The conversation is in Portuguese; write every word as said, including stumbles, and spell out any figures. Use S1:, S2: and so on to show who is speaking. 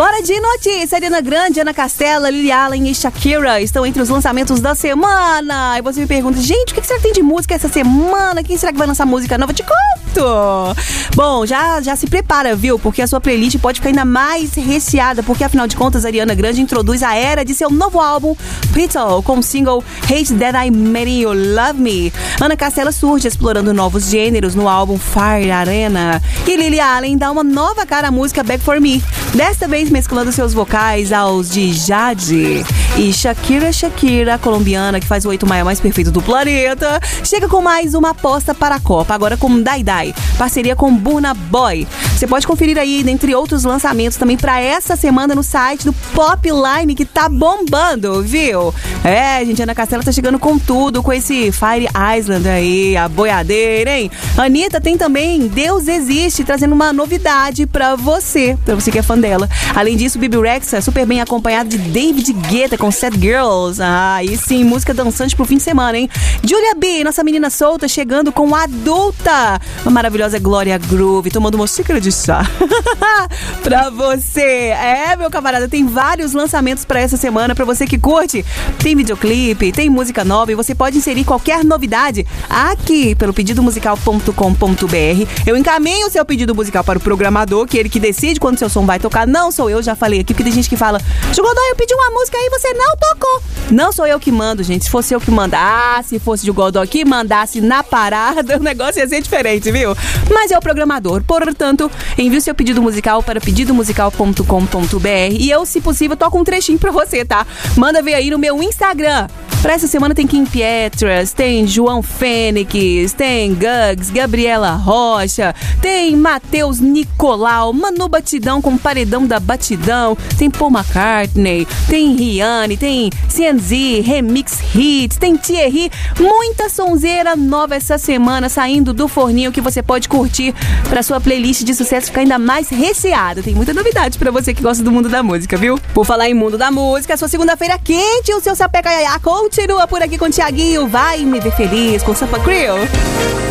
S1: Bora de notícia. Ariana Grande, Ana Castela, Lily Allen e Shakira estão entre os lançamentos da semana. E você me pergunta, gente, o que será que tem de música essa semana? Quem será que vai lançar música nova? Eu te conto. Bom, já, já se prepara, viu? Porque a sua playlist pode ficar ainda mais recheada, porque afinal de contas, a Ariana Grande introduz a era de seu novo álbum, Pitbull, com o single Hate That I Made You Love Me. Ana Castela surge explorando novos gêneros no álbum Fire Arena. E Lily Allen dá uma nova cara à música Back For Me, desta vez mesclando seus vocais aos de Jade. E Shakira Shakira, a colombiana que faz o oito maio mais perfeito do planeta, chega com mais uma aposta para a Copa, agora com Dai Dai, parceria com Burna Boy. Você pode conferir aí, dentre outros lançamentos, também para essa semana no site do Popline, que tá bombando, viu? É, gente, Ana Castela tá chegando com tudo, com esse Fire Island aí, a boiadeira, hein? Anitta tem também Deus Existe, trazendo uma novidade pra você, pra você que é fã dela. Além disso, Bibi Rexha, super bem acompanhado de David Guetta com Sad Girls. Ah, e sim, música dançante pro fim de semana, hein? Julia B, nossa menina solta, chegando com Adulta. Uma maravilhosa Glória Groove, tomando uma xícara de chá pra você. É, meu camarada, tem vários lançamentos pra essa semana, pra você que curte. Tem videoclipe, tem música nova e você pode inserir qualquer novidade aqui pelo pedido musical ponto com ponto b r. Eu encaminho o seu pedido musical para o programador, que é ele que decide quando seu som vai tocar. Não sou eu, já falei aqui, porque tem gente que fala, Jugodó, eu pedi uma música aí, você não tocou. Não sou eu que mando, gente. Se fosse eu que mandasse, se fosse Jugodó que mandasse na parada, o negócio ia ser diferente, viu? Mas é o programador. Portanto, envie o seu pedido musical para pedido musical ponto com ponto b r e eu, se possível, toco um trechinho pra você, tá? Manda ver aí no meu Instagram. Pra essa semana tem Kim Petras, tem João Fênix, tem Gugs, Gabriela Rocha, tem Matheus Nicolau, Manu Batidão com Paredão da Batidão, tem Paul McCartney, tem Rihanna, tem C N Z, Remix Hits, tem Thierry, muita sonzeira nova essa semana saindo do forninho que você pode curtir pra sua playlist de sucesso ficar ainda mais recheada. Tem muita novidade pra você que gosta do mundo da música, viu? Por falar em mundo da música, sua segunda-feira quente, o seu Sapeca Yaya continua por aqui com o Thiaguinho. Vai me ver feliz com Sampa Crew.